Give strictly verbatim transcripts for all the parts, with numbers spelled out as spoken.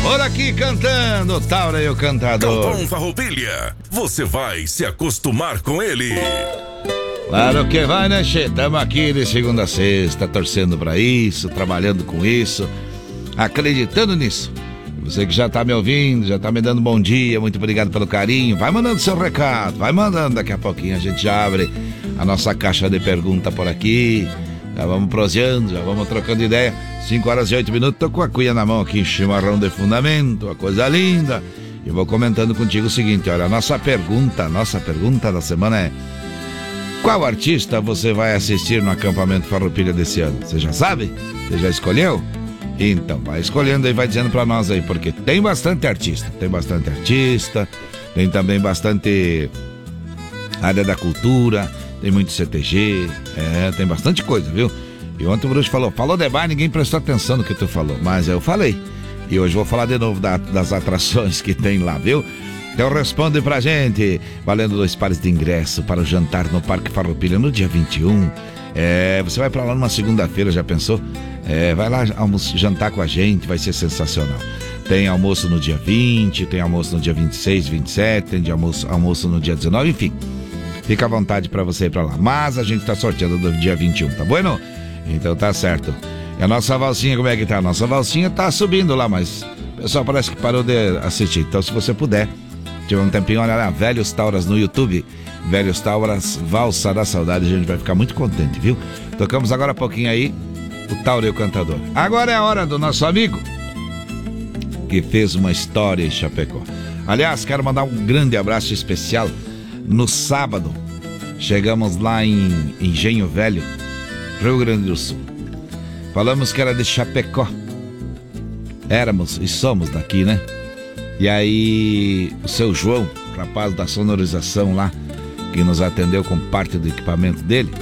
Por aqui cantando, Taura e o Cantador. Galvão Farroupilha, você vai se acostumar com ele. Claro que vai, né, che? Tamo aqui de segunda a sexta, torcendo pra isso, trabalhando com isso, acreditando nisso. Você que já tá me ouvindo, já tá me dando bom dia, muito obrigado pelo carinho. Vai mandando seu recado, vai mandando. Daqui a pouquinho a gente já abre a nossa caixa de pergunta por aqui. Já vamos proseando, já vamos trocando ideia. cinco horas e oito minutos, tô com a cuia na mão aqui, chimarrão de fundamento, uma coisa linda. E vou comentando contigo o seguinte, olha, a nossa pergunta, a nossa pergunta da semana é: qual artista você vai assistir no acampamento Farroupilha desse ano? Você já sabe? Você já escolheu? Então, vai escolhendo aí, vai dizendo pra nós aí, porque tem bastante artista, tem bastante artista, tem também bastante área da cultura, tem muito C T G, é, tem bastante coisa, viu? E ontem o Bruxo falou, falou de bar, ninguém prestou atenção no que tu falou, mas eu falei. E hoje vou falar de novo da, das atrações que tem lá, viu? Então responde pra gente, valendo dois pares de ingresso para o jantar no Parque Farroupilha no dia vinte e um. É, você vai pra lá numa segunda-feira, já pensou? É, vai lá almoço, jantar com a gente, vai ser sensacional. Tem almoço no dia vinte, tem almoço no dia vinte e seis, vinte e sete, tem de almoço, almoço no dia dezenove, enfim. Fica à vontade pra você ir pra lá. Mas a gente tá sorteando do dia vinte e um, tá bueno? Então tá certo. E a nossa valsinha, como é que tá? A nossa valsinha tá subindo lá, mas o pessoal parece que parou de assistir. Então se você puder, tiver um tempinho, olha lá, Velhos Tauras no YouTube. Velhos Tauras, Valsa da Saudade, a gente vai ficar muito contente, viu? Tocamos agora há pouquinho aí o Taura e o Cantador. Agora é a hora do nosso amigo que fez uma história em Chapecó. Aliás, quero mandar um grande abraço especial. No sábado, chegamos lá em Engenho Velho, Rio Grande do Sul. Falamos que era de Chapecó. Éramos e somos daqui, né? E aí, o seu João, rapaz da sonorização lá, que nos atendeu com parte do equipamento dele,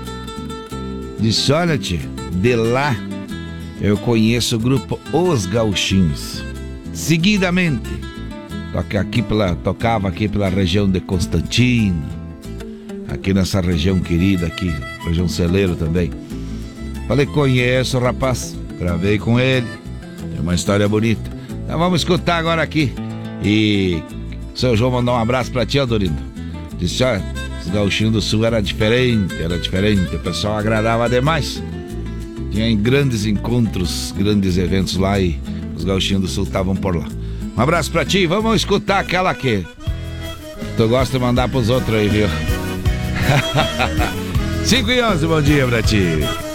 disse, olha, tia, de lá eu conheço o grupo Os Gauchinhos. Seguidamente, toca aqui pela, tocava aqui pela região de Constantino, aqui nessa região querida aqui, região Celeiro também. Falei, conheço o rapaz, gravei com ele, tem uma história bonita. Então vamos escutar agora aqui. E o seu João mandou um abraço pra ti, Adorindo. Disse, olha, os Gauchinhos do Sul era diferente, era diferente, o pessoal agradava demais. Tinha grandes encontros, grandes eventos lá e os Gauchinhos do Sul estavam por lá. Um abraço pra ti, vamos escutar aquela que tu gosta de mandar pros outros aí, viu? cinco e onze, bom dia pra ti.